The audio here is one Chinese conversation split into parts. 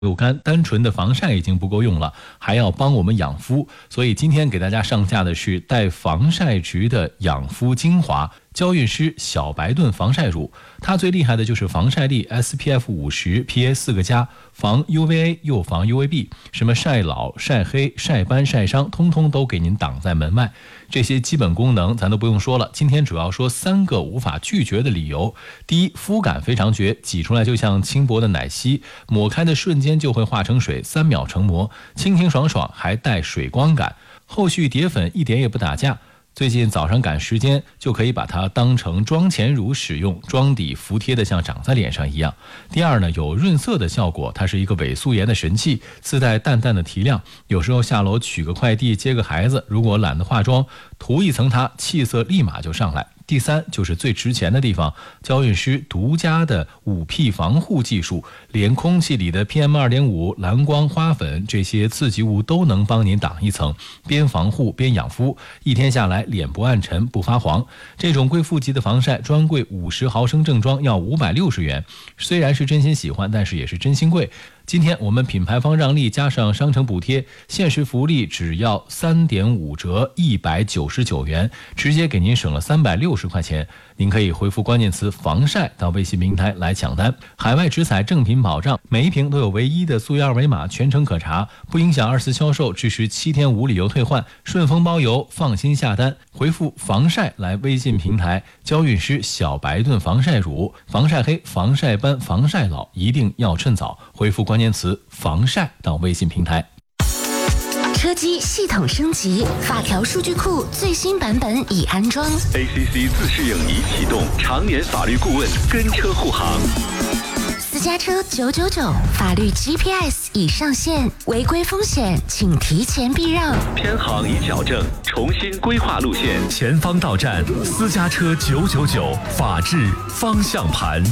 有干，单纯的防晒已经不够用了，还要帮我们养肤，所以今天给大家上架的是带防晒值的养肤精华娇韵诗小白盾防晒乳。它最厉害的就是防晒力 SPF 50 PA 4个加，防 UVA 又防 UVB， 什么晒老、晒黑、晒斑、晒伤，通通都给您挡在门外。这些基本功能咱都不用说了，今天主要说3个无法拒绝的理由。第一，肤感非常绝，挤出来就像轻薄的奶昔，抹开的瞬间就会化成水，3秒成膜，清清爽爽，还带水光感，后续叠粉一点也不打架。最近早上赶时间，就可以把它当成妆前乳使用，妆底服帖的像长在脸上一样。第二呢，有润色的效果，它是一个伪素颜的神器，自带淡淡的提亮，有时候下楼取个快递接个孩子，如果懒得化妆，涂一层它，气色立马就上来。第三就是最值钱的地方，娇韵诗独家的5P 防护技术，连空气里的 PM2.5、蓝光、花粉这些刺激物都能帮您挡一层，边防护边养肤，一天下来脸不暗沉不发黄。这种贵妇级的防晒，专柜50毫升正装要560元，虽然是真心喜欢，但是也是真心贵。今天我们品牌方让利加上商城补贴，限时福利只要3.5折199元，直接给您省了360块钱。您可以回复关键词防晒到微信平台来抢单，海外直采正品保障，每一瓶都有唯一的溯源二维码，全程可查，不影响2次销售，支持7天无理由退换，顺丰包邮，放心下单。回复防晒来微信平台，娇韵诗小白盾防晒乳，防晒黑、防晒斑、防晒老一定要趁早。回复关键词防晒到微信平台。 车机系统升级，法条数据库最新版本已安装， ACC 自适应已启动，常年法律顾问跟车护航。 私家车999法律 GPS 已上线，违规风险请提前避让， 偏航已矫正，重新规划路线， 前方到站，私家车999法治方向盘。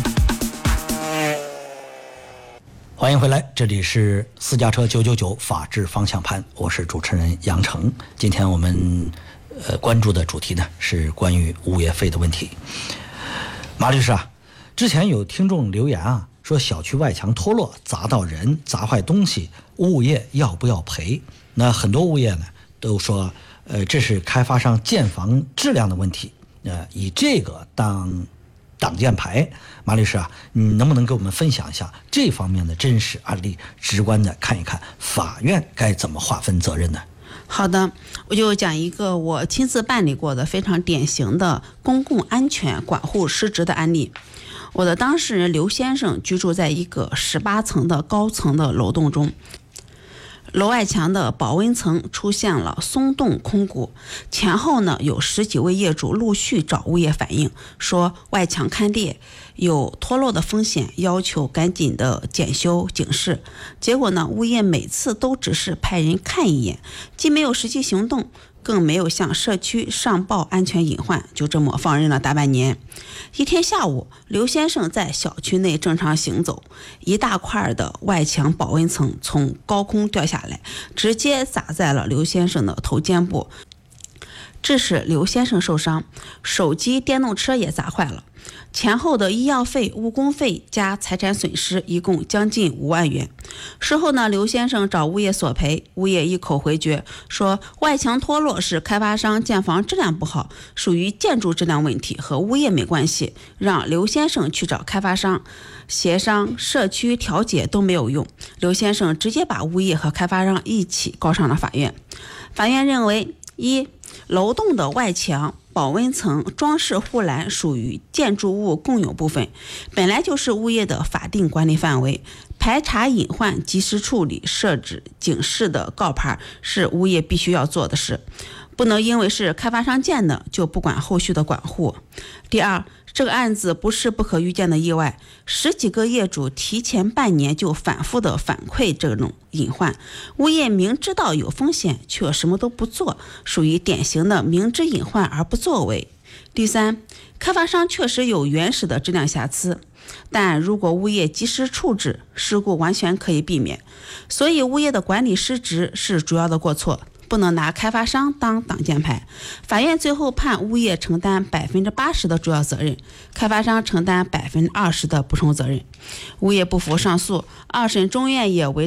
欢迎回来，这里是私家车999法治方向盘，我是主持人杨成。今天我们关注的主题呢是关于物业费的问题。马律师啊，之前有听众留言啊，说小区外墙脱落砸到人砸坏东西，物业要不要赔？那很多物业呢都说这是开发商建房质量的问题，以这个当挡箭牌。马律师啊，你能不能给我们分享一下这方面的真实案例，直观的看一看法院该怎么划分责任呢？ 好的，我就讲一个我亲自办理过的非常典型的公共安全管护失职的案例。我的当事人刘先生居住在一个18层的高层的楼栋中，楼外墙的保温层出现了松动空鼓，前后呢有10几位业主陆续找物业反映，说外墙开裂，有脱落的风险，要求赶紧的检修警示。结果呢，物业每次都只是派人看一眼，既没有实际行动，更没有向社区上报安全隐患，就这么放任了大半年。一天下午，刘先生在小区内正常行走，一大块的外墙保温层从高空掉下来，直接砸在了刘先生的头肩部，致使刘先生受伤，手机、电动车也砸坏了。前后的医药费、误工费加财产损失一共将近5万元。事后呢，刘先生找物业索赔，物业一口回绝，说外墙脱落是开发商建房质量不好，属于建筑质量问题，和物业没关系，让刘先生去找开发商协商、社区调解都没有用。刘先生直接把物业和开发商一起告上了法院。法院认为，一、楼栋的外墙、保温层、装饰护栏属于建筑物共有部分，本来就是物业的法定管理范围，排查隐患、及时处理、设置警示的告牌是物业必须要做的事，不能因为是开发商建的就不管后续的管护。第二，这个案子不是不可预见的意外，10几个业主提前半年就反复的反馈这种隐患，物业明知道有风险却什么都不做，属于典型的明知隐患而不作为。第三，开发商确实有原始的质量瑕疵，但如果物业及时处置，事故完全可以避免。所以物业的管理失职是主要的过错。 不能拿开发商当挡箭牌。法院最后判物业承担80%的主要责任，开发商承担20%的补充责任。物业不服上诉，2审中院也维